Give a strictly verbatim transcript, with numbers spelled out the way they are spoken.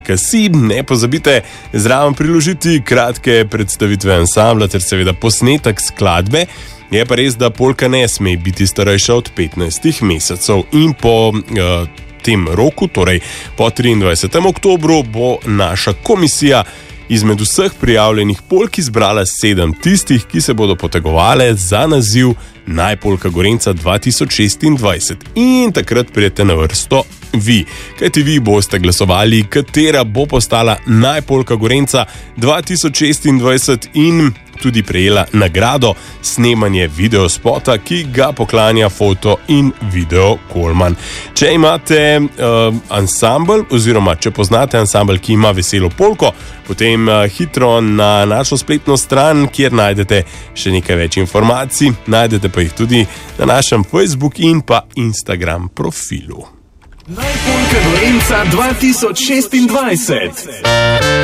Si ne pozabite zraven priložiti kratke predstavitve ansambla ter seveda posnetek skladbe. Je pa res, da polka ne sme biti starejša od petnajstih mesecev in po uh, tem roku, torej po triindvajsetem oktobru, bo naša komisija izmed vseh prijavljenih polk izbrala sedem tistih, ki se bodo potegovale za naziv Najpolka Gorenjca dva tisoč šestindvajset. In takrat pridete na vrsto vi, kajti vi boste glasovali, katera bo postala Najpolka Gorenjca dva tisoč šestindvajset in tudi prejela nagrado snemanje videospota, ki ga poklanja foto in video Kolman. Če imate uh, ansambl oziroma če poznate ansambl, ki ima veselo polko, potem uh, hitro na našo spletno stran, kjer najdete še nekaj več informacij, najdete pa jih tudi na našem Facebook in pa Instagram profilu. Najpolka Gorenjca dva tisoč šestindvajset.